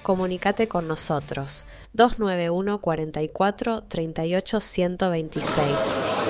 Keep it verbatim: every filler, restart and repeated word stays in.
comunícate con nosotros dos nueve uno, cuatro cuatro, tres ocho, uno dos seis.